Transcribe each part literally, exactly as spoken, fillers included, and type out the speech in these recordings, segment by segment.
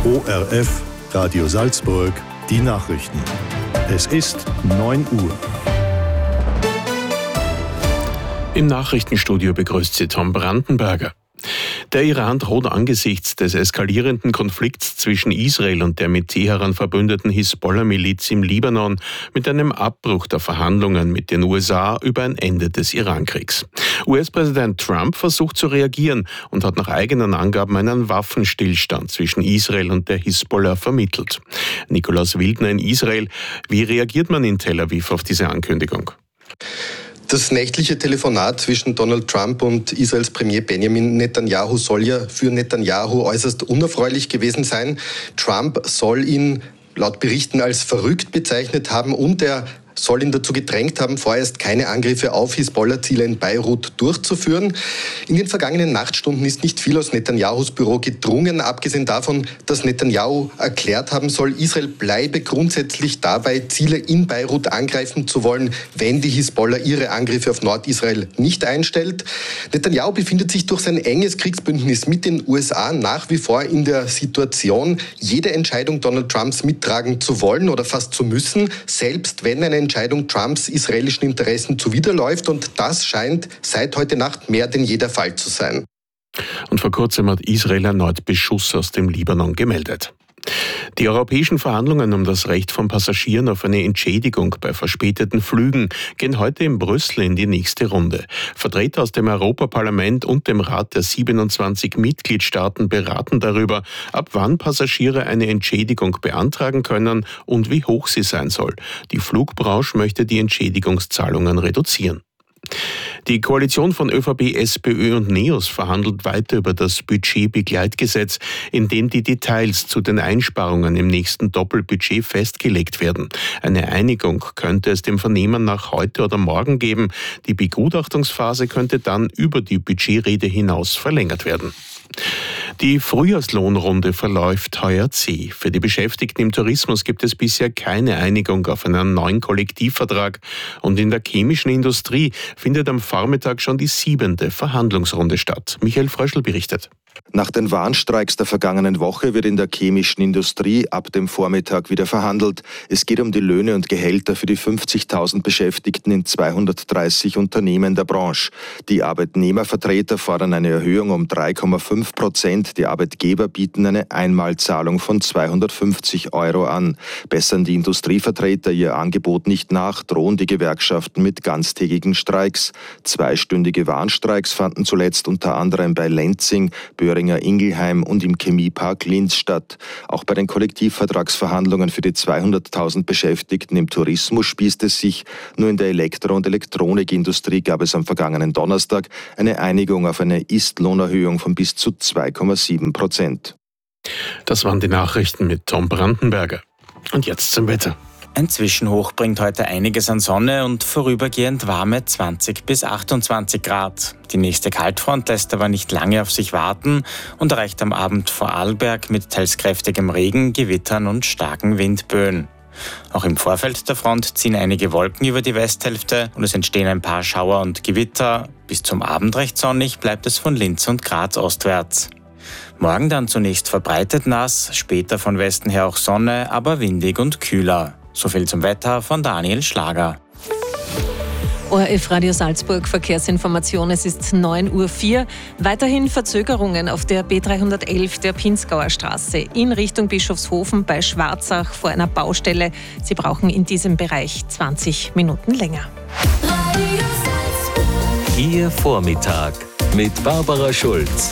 O R F, Radio Salzburg, die Nachrichten. Es ist neun Uhr. Im Nachrichtenstudio begrüßt Sie Tom Brandenberger. Der Iran droht angesichts des eskalierenden Konflikts zwischen Israel und der mit Teheran verbündeten Hisbollah-Miliz im Libanon mit einem Abbruch der Verhandlungen mit den U S A über ein Ende des Irankriegs. U S-Präsident Trump versucht zu reagieren und hat nach eigenen Angaben einen Waffenstillstand zwischen Israel und der Hisbollah vermittelt. Nikolaus Wildner in Israel. Wie reagiert man in Tel Aviv auf diese Ankündigung? Das nächtliche Telefonat zwischen Donald Trump und Israels Premier Benjamin Netanyahu soll ja für Netanyahu äußerst unerfreulich gewesen sein. Trump soll ihn laut Berichten als verrückt bezeichnet haben und er soll ihn dazu gedrängt haben, vorerst keine Angriffe auf Hisbollah-Ziele in Beirut durchzuführen. In den vergangenen Nachtstunden ist nicht viel aus Netanyahus Büro gedrungen, abgesehen davon, dass Netanyahu erklärt haben soll, Israel bleibe grundsätzlich dabei, Ziele in Beirut angreifen zu wollen, wenn die Hisbollah ihre Angriffe auf Nordisrael nicht einstellt. Netanyahu befindet sich durch sein enges Kriegsbündnis mit den U S A nach wie vor in der Situation, jede Entscheidung Donald Trumps mittragen zu wollen oder fast zu müssen, selbst wenn eine Entscheidung Trumps israelischen Interessen zuwiderläuft, und das scheint seit heute Nacht mehr denn je der Fall zu sein. Und vor kurzem hat Israel erneut Beschuss aus dem Libanon gemeldet. Die europäischen Verhandlungen um das Recht von Passagieren auf eine Entschädigung bei verspäteten Flügen gehen heute in Brüssel in die nächste Runde. Vertreter aus dem Europaparlament und dem Rat der siebenundzwanzig Mitgliedstaaten beraten darüber, ab wann Passagiere eine Entschädigung beantragen können und wie hoch sie sein soll. Die Flugbranche möchte die Entschädigungszahlungen reduzieren. Die Koalition von ÖVP, SPÖ und NEOS verhandelt weiter über das Budgetbegleitgesetz, in dem die Details zu den Einsparungen im nächsten Doppelbudget festgelegt werden. Eine Einigung könnte es dem Vernehmen nach heute oder morgen geben. Die Begutachtungsphase könnte dann über die Budgetrede hinaus verlängert werden. Die Frühjahrslohnrunde verläuft heuer zäh. Für die Beschäftigten im Tourismus gibt es bisher keine Einigung auf einen neuen Kollektivvertrag. Und in der chemischen Industrie findet am Vormittag schon die siebente Verhandlungsrunde statt. Michael Fröschl berichtet. Nach den Warnstreiks der vergangenen Woche wird in der chemischen Industrie ab dem Vormittag wieder verhandelt. Es geht um die Löhne und Gehälter für die fünfzigtausend Beschäftigten in zweihundertdreißig Unternehmen der Branche. Die Arbeitnehmervertreter fordern eine Erhöhung um drei Komma fünf Prozent. Die Arbeitgeber bieten eine Einmalzahlung von zweihundertfünfzig Euro an. Bessern die Industrievertreter ihr Angebot nicht nach, drohen die Gewerkschaften mit ganztägigen Streiks. Zweistündige Warnstreiks fanden zuletzt unter anderem bei Lenzing, Böhringer Ingelheim und im Chemiepark Linz statt. Auch bei den Kollektivvertragsverhandlungen für die zweihunderttausend Beschäftigten im Tourismus spießt es sich. Nur in der Elektro- und Elektronikindustrie gab es am vergangenen Donnerstag eine Einigung auf eine Ist-Lohnerhöhung von bis zu zwei Komma sieben Prozent. Das waren die Nachrichten mit Tom Brandenberger. Und jetzt zum Wetter. Ein Zwischenhoch bringt heute einiges an Sonne und vorübergehend warme zwanzig bis achtundzwanzig Grad. Die nächste Kaltfront lässt aber nicht lange auf sich warten und erreicht am Abend Vorarlberg mit teils kräftigem Regen, Gewittern und starken Windböen. Auch im Vorfeld der Front ziehen einige Wolken über die Westhälfte und es entstehen ein paar Schauer und Gewitter. Bis zum Abend recht sonnig bleibt es von Linz und Graz ostwärts. Morgen dann zunächst verbreitet nass, später von Westen her auch Sonne, aber windig und kühler. So viel zum Wetter von Daniel Schlager. O R F Radio Salzburg Verkehrsinformation, es ist neun Uhr vier. Weiterhin Verzögerungen auf der B dreihundertelf der Pinzgauer Straße in Richtung Bischofshofen bei Schwarzach vor einer Baustelle. Sie brauchen in diesem Bereich zwanzig Minuten länger. Ihr Vormittag mit Barbara Schulz.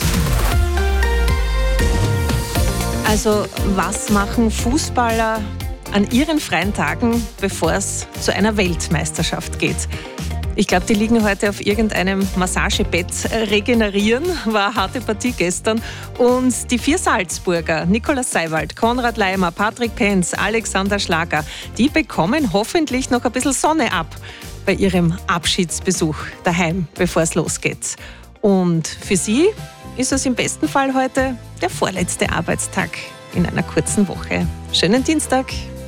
Also, was machen Fußballer an ihren freien Tagen, bevor es zu einer Weltmeisterschaft geht? Ich glaube, die liegen heute auf irgendeinem Massagebett regenerieren. War eine harte Partie gestern. Und die vier Salzburger, Nikolaus Seiwald, Konrad Leimer, Patrick Penz, Alexander Schlager, die bekommen hoffentlich noch ein bisschen Sonne ab bei ihrem Abschiedsbesuch daheim, bevor es losgeht. Und für sie ist es im besten Fall heute der vorletzte Arbeitstag in einer kurzen Woche. Schönen Dienstag!